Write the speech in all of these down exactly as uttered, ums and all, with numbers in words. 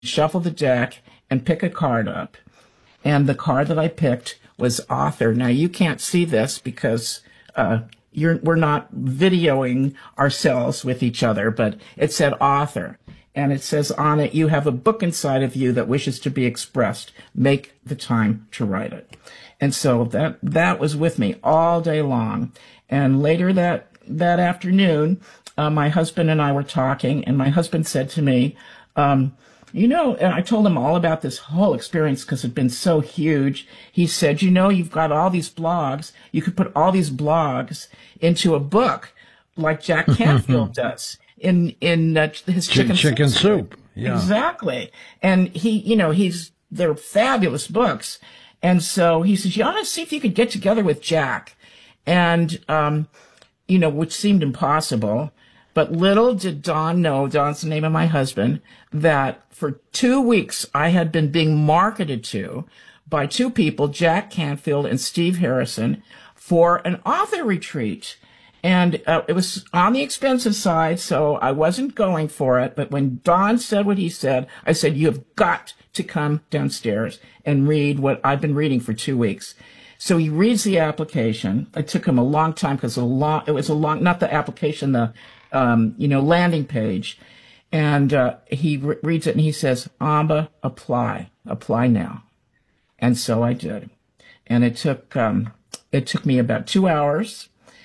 shuffle the deck and pick a card up. And the card that I picked was author. Now, you can't see this because uh, you're, we're not videoing ourselves with each other, but it said author. And it says on it, you have a book inside of you that wishes to be expressed. Make the time to write it. And so that, that was with me all day long. And later that, that afternoon, uh, my husband and I were talking, and my husband said to me, um, you know, and I told him all about this whole experience because it'd been so huge. He said, you know, you've got all these blogs. You could put all these blogs into a book like Jack Canfield does in, in uh, his Ch- chicken, chicken soup. soup. Yeah. Exactly. And he, you know, he's, they're fabulous books. And so he says, you ought to see if you could get together with Jack. And, um, you know, which seemed impossible. But little did Don know, Don's the name of my husband, that for two weeks I had been being marketed to by two people, Jack Canfield and Steve Harrison, for an author retreat. And uh, it was on the expensive side, so I wasn't going for it. But when Don said what he said, I said, you have got to come downstairs and read what I've been reading for two weeks. So he reads the application. It took him a long time because a long, it was a long, not the application, the, um, you know, landing page. And, uh, he re- reads it and he says, Amba, apply, apply now. And so I did. And it took, um, it took me about two hours.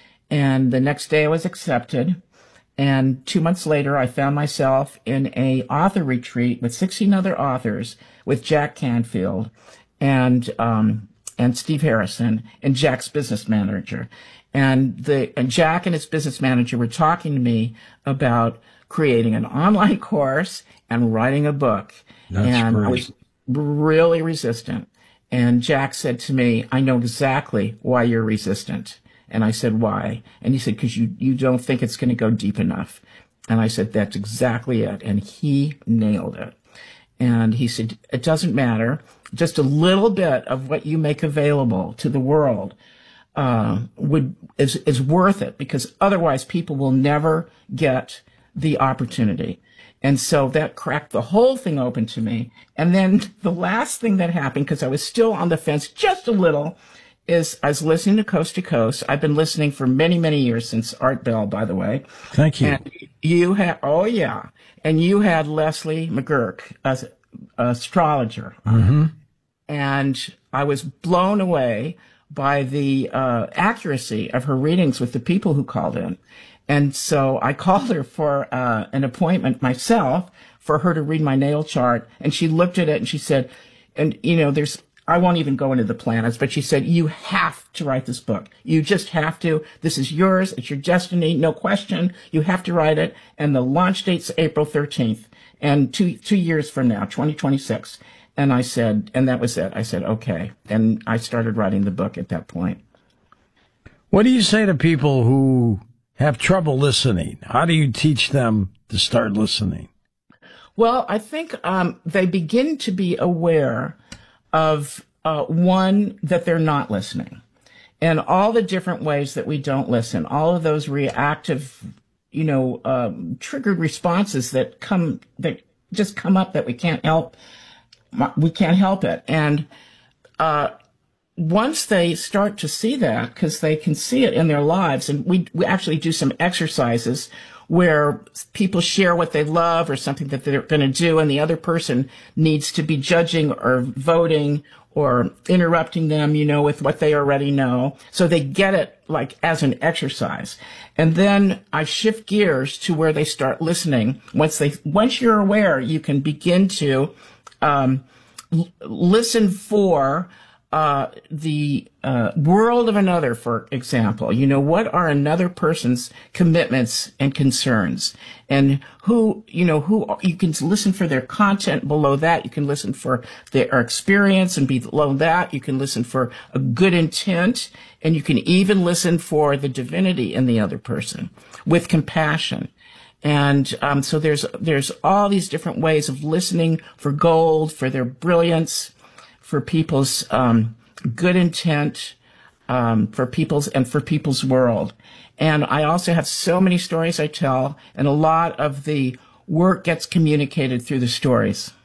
And the next day I was accepted. And two months later, I found myself in a author retreat with sixteen other authors with Jack Canfield and, um, and Steve Harrison and Jack's business manager. And the, and Jack and his business manager were talking to me about creating an online course and writing a book. That's and great. I was really resistant. And Jack said to me, I know exactly why you're resistant. And I said, why? And he said, because you, you don't think it's going to go deep enough. And I said, that's exactly it. And he nailed it. And he said, it doesn't matter. Just a little bit of what you make available to the world uh, would is, is worth it, because otherwise people will never get the opportunity. And so that cracked the whole thing open to me. And then the last thing that happened, because I was still on the fence just a little, is I was listening to Coast to Coast. I've been listening for many, many years, since Art Bell, by the way. Thank you. And you had, oh yeah. And you had Leslie McGurk as an astrologer. Mm-hmm. And I was blown away by the uh, accuracy of her readings with the people who called in. And so I called her for uh, an appointment myself for her to read my natal chart. And she looked at it and she said, and you know, there's, I won't even go into the planets, but she said, you have to write this book. You just have to. This is yours. It's your destiny. No question. You have to write it. And the launch date's April thirteenth. And two, two years from now, twenty twenty-six. And I said, and that was it. I said, okay. And I started writing the book at that point. What do you say to people who have trouble listening? How do you teach them to start listening? Well, I think um, they begin to be aware of, uh, one, that they're not listening, and all the different ways that we don't listen, all of those reactive, you know, um, triggered responses that come, that just come up that we can't help, we can't help it. And uh, once they start to see that, because they can see it in their lives, and we, we actually do some exercises where people share what they love or something that they're going to do, and the other person needs to be judging or voting or interrupting them, you know, with what they already know. So they get it like as an exercise. And then I shift gears to where they start listening. Once they, once you're aware, you can begin to um, l- listen for uh, the uh, world of another, for example. You know, what are another person's commitments and concerns? And who, you know, who, you can listen for their content. Below that, you can listen for their experience, and below that, you can listen for a good intent, and you can even listen for the divinity in the other person with compassion. And um, so there's there's all these different ways of listening for gold, for their brilliance, for people's um, good intent, um, for people's and for people's world. And I also have so many stories I tell, and a lot of the work gets communicated through the stories.